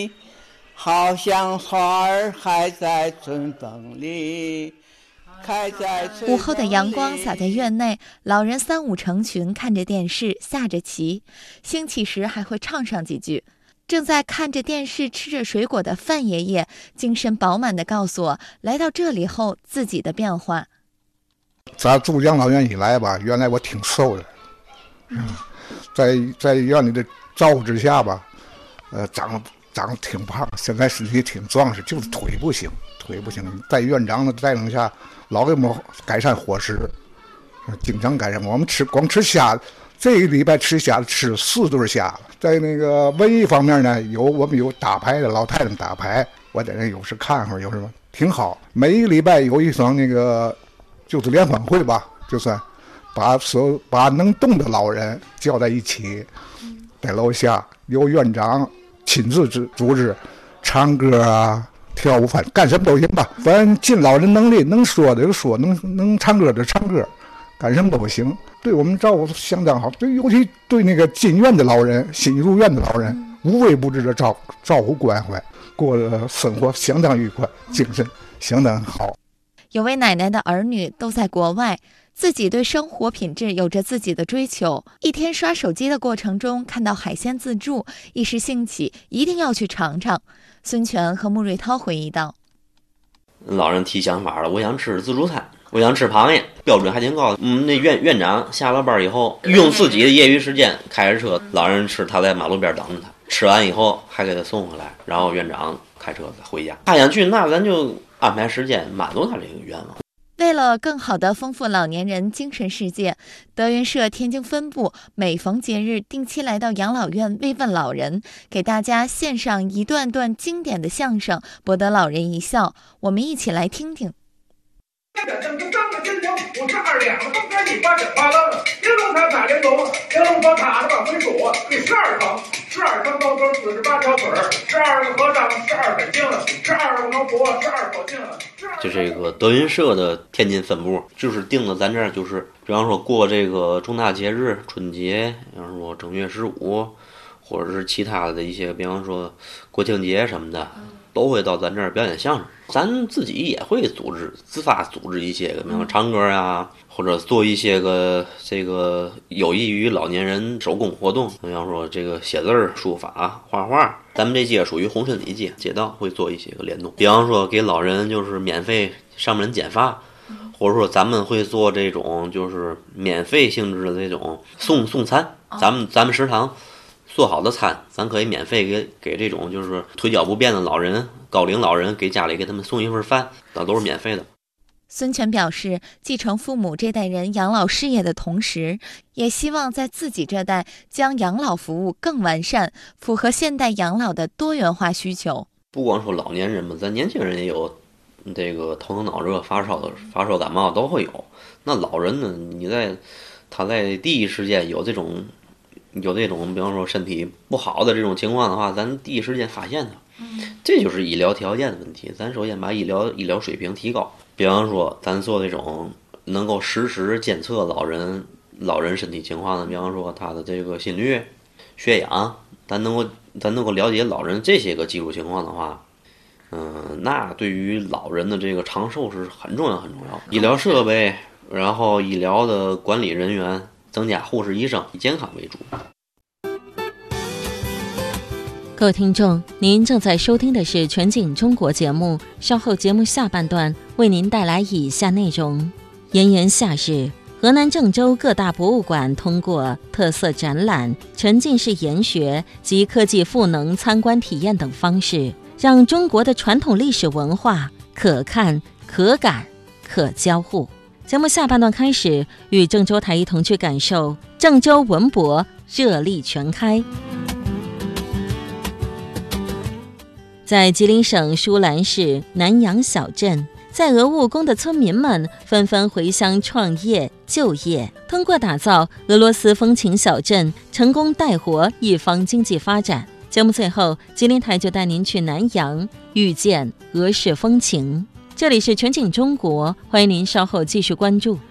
好像花儿还在春风里。 午后的阳光洒在院内，老人三五成群看着电视，下着棋，兴起时还会唱上几句。正在看着电视吃着水果的范爷爷精神饱满地告诉我来到这里后自己的变化。 咱住养老院以来吧，原来我挺瘦的，在院里的照顾之下吧，长得挺胖，现在身体挺壮实，就是腿不行。在院长的带领下，老给我们改善伙食，经常改善。我们光吃虾，这一礼拜吃虾吃4顿虾了。在那个文艺方面呢，我们有打牌的，老太太打牌，我在那有时看会儿，有什么挺好。每一个礼拜有一场那个就是联欢会吧，就算把能动的老人叫在一起，在楼下由院长亲自组织唱歌啊。跳舞，反正干什么都行吧，反正尽老人能力，能说的就说，能唱歌的唱歌，干什么都行。对我们照顾相当好，对，尤其对那个进院的老人、新入院的老人，无微不至的照顾关怀，过的生活相当愉快，精神相当好。 有位奶奶的儿女都在国外，自己对生活品质有着自己的追求。一天刷手机的过程中，看到海鲜自助，一时兴起，一定要去尝尝。孙权和穆瑞涛回忆道： 老人提想法了，我想吃自助餐，我想吃螃蟹，标准还挺高。那院长下了班以后，用自己的业余时间开着车，老人吃，他在马路边等着他，吃完以后还给他送回来，然后院长开车回家。他想去，那咱就安排时间满足他这个愿望。 为了更好地丰富老年人精神世界，德云社天津分部每逢节日定期来到养老院慰问老人，给大家献上一段段经典的相声，博得老人一笑。我们一起来听听。 我是2两，东边你8点花楞，玲珑塔塔玲珑，玲珑塔塔的往回数，第12层高桌48条腿，12个和尚，12本经，12个能佛，12口径。 就这个德云社的天津分部，就是定的咱这儿，就是比方说过这个重大节日，春节，比方说正月15，或者是其他的一些，比方说国庆节什么的。都会到咱这儿表演相声，咱自己也会自发组织一些个，比如唱歌呀，或者做一些个这个有益于老年人手工活动，比方说这个写字、书法、画画。咱们这街属于红顺里街道，会做一些个联动，比方说给老人就是免费上门剪发，或者说咱们会做这种就是免费性质的这种送餐，咱们食堂。做好的餐，咱可以免费给这种就是腿脚不便的老人、高龄老人，给家里给他们送一份饭，那都是免费的。 孙权表示，继承父母这代人养老事业的同时，也希望在自己这代将养老服务更完善，符合现代养老的多元化需求。 不光说老年人嘛，咱年轻人也有这个头疼脑热、发烧感冒都会有。那老人呢，他在第一时间有这种，比方说身体不好的这种情况的话，咱第一时间发现它，这就是医疗条件的问题。咱首先把医疗水平提高，比方说咱做这种能够实时监测老人身体情况的，比方说他的这个心率、血氧，咱能够了解老人这些个技术情况的话，那对于老人的这个长寿是很重要。医疗设备，然后医疗的管理人员。增加护士、医生，以健康为主。 各位听众，您正在收听的是全景中国节目，稍后节目下半段为您带来以下内容：炎炎夏日，河南郑州各大博物馆通过特色展览、沉浸式研学及科技赋能参观体验等方式，让中国的传统历史文化可看、可感、可交互。节目下半段开始，与郑州台一同去感受郑州文博热力全开。在吉林省舒兰市南阳小镇，在俄务工的村民们纷纷回乡创业就业，通过打造俄罗斯风情小镇，成功带活一方经济发展。节目最后，吉林台就带您去南阳遇见俄式风情。这里是全景中国，欢迎您稍后继续关注。